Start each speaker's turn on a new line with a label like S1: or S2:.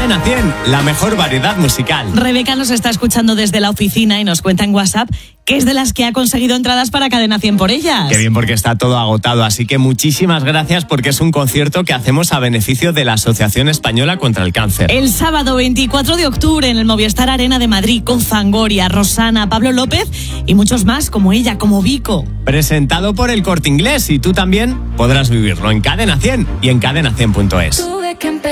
S1: Cadena 100, la mejor variedad musical.
S2: Rebeca nos está escuchando desde la oficina y nos cuenta en WhatsApp que es de las que ha conseguido entradas para Cadena 100 por ellas.
S1: Qué bien, porque está todo agotado, así que muchísimas gracias, porque es un concierto que hacemos a beneficio de la Asociación Española contra el Cáncer.
S2: El sábado 24 de octubre en el Movistar Arena de Madrid, con Fangoria, Rosana, Pablo López y muchos más como ella, como Vico.
S1: Presentado por El Corte Inglés, y tú también podrás vivirlo en Cadena 100 y en cadena100.es.